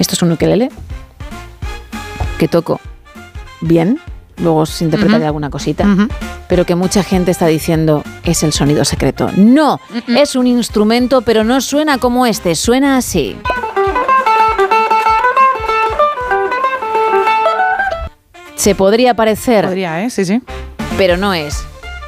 esto es un ukelele que toco bien, luego se interpreta de alguna cosita, pero que mucha gente está diciendo es el sonido secreto. No, es un instrumento, pero no suena como este, suena así. Se podría parecer. Podría, sí, sí. Pero no es.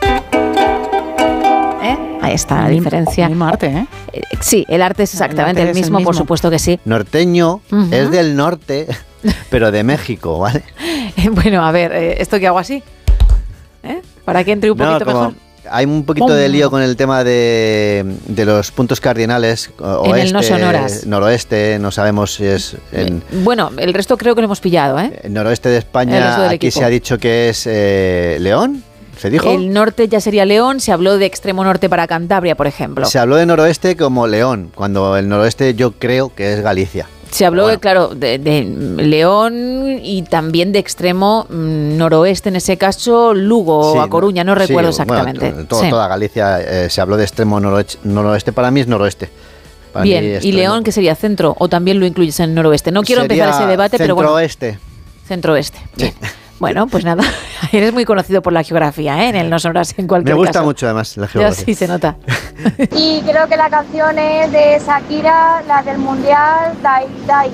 Ahí está la diferencia. El mismo arte, Sí, el arte es exactamente el mismo, por supuesto que sí. Norteño es del norte, pero de México, ¿vale? Bueno, a ver, ¿esto qué hago así? Para que entre un poquito mejor. Hay un poquito de lío con el tema de los puntos cardinales, oeste, el no sonoras. Noroeste, no sabemos si es en... Bueno, el resto creo que lo hemos pillado, El noroeste de España, aquí equipo. Se ha dicho que es León, ¿se dijo? El norte ya sería León, se habló de extremo norte para Cantabria, por ejemplo. Se habló de noroeste como León, cuando el noroeste yo creo que es Galicia. Se habló, claro, de León y también de extremo noroeste, en ese caso, Lugo o A Coruña, no recuerdo exactamente. Bueno, toda Galicia se habló de extremo noroeste, para mí es noroeste. Para bien, ¿y León qué sería? ¿Centro? ¿O también lo incluyes en noroeste? No quiero empezar ese debate, pero bueno. Centro-oeste. Centro-oeste, bien. Bueno, pues nada, eres muy conocido por la geografía, en el no sonoras en cualquier caso. Me gusta mucho además la geografía. Ya sí se nota. Y creo que la canción es de Shakira, la del Mundial, Dai Dai.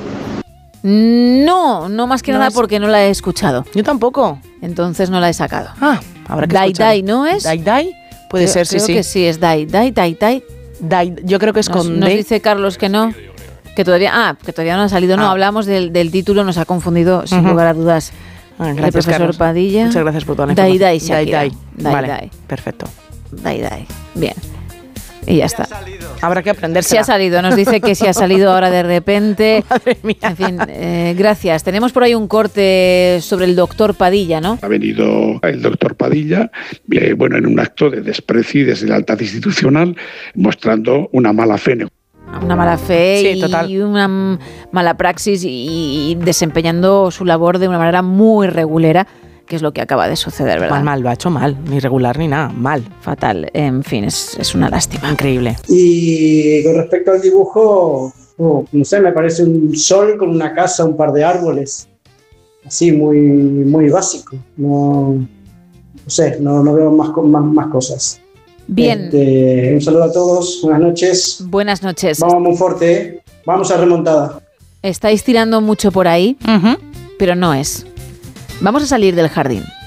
No más que nada porque no la he escuchado. Yo tampoco. Entonces no la he sacado. Habrá que Dai escuchar. Dai, ¿no es? Dai Dai, puede ser, sí, sí. Creo que sí, es Dai Dai, Dai Dai. Dai, yo creo que es con Nos dice Carlos que no. Que todavía no ha salido. No, hablamos del título, nos ha confundido, sin lugar a dudas. Gracias, el profesor Carlos. Padilla. Muchas gracias por toda la Dai información. Dai, Shakira. Dai Vale, Dai. Perfecto. Dai Dai. Bien. Y ya está. Habrá que aprenderse. Se ha salido, nos dice que se ha salido ahora de repente. Madre mía. En fin, gracias. Tenemos por ahí un corte sobre el doctor Padilla, ¿no? Ha venido el doctor Padilla, en un acto de desprecio y deslealtad institucional, mostrando una mala fe. Una mala fe sí, total. Y una mala praxis y desempeñando su labor de una manera muy regulera, que es lo que acaba de suceder, ¿verdad? Mal, lo ha hecho mal, ni regular ni nada, mal. Fatal, en fin, es una lástima. Increíble. Y con respecto al dibujo, no sé, me parece un sol con una casa, un par de árboles, así muy, muy básico. No sé, no veo más cosas. Bien. Un saludo a todos, buenas noches. Buenas noches. Vamos muy fuerte, vamos a remontada. Estáis tirando mucho por ahí, pero no es. Vamos a salir del jardín.